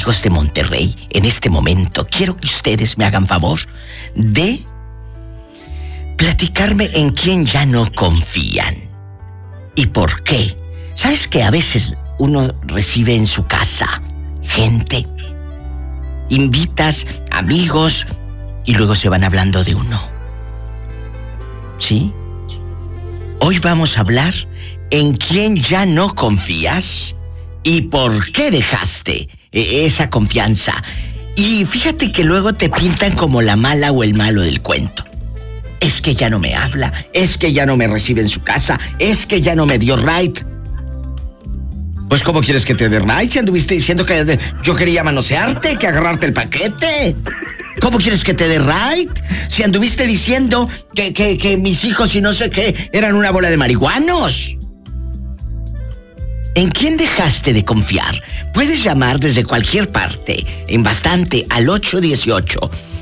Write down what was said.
amigos de Monterrey, en este momento quiero que ustedes me hagan favor de platicarme en quién ya no confían y por qué. ¿Sabes que a veces uno recibe en su casa gente? Invitas amigos y luego se van hablando de uno. ¿Sí? Hoy vamos a hablar en quién ya no confías y por qué dejaste esa confianza. Y fíjate que luego te pintan como la mala o el malo del cuento. Es que ya no me habla, es que ya no me recibe en su casa, es que ya no me dio right. Pues ¿cómo quieres que te dé right si anduviste diciendo que yo quería manosearte, que agarrarte el paquete? ¿Cómo quieres que te dé right si anduviste diciendo que mis hijos y no sé qué eran una bola de marihuanos? ¿En quién dejaste de confiar? Puedes llamar desde cualquier parte, en bastante, al